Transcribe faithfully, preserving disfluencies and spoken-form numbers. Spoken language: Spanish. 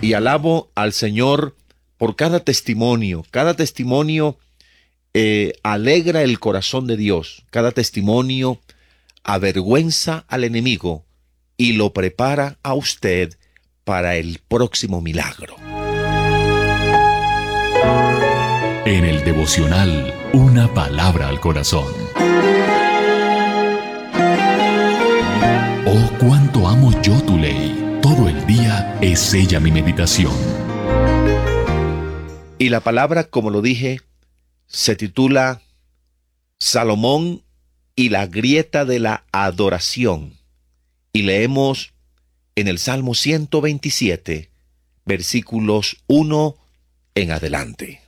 y alabo al Señor por cada testimonio. Cada testimonio eh, alegra el corazón de Dios. Cada testimonio avergüenza al enemigo y lo prepara a usted para el próximo milagro. En el devocional, una palabra al corazón. Oh, cuánto amo yo tu ley. Todo el día es ella mi meditación. Y la palabra, como lo dije, se titula Salomón y la grieta de la adoración. Y leemos en el Salmo ciento veintisiete, versículos uno en adelante.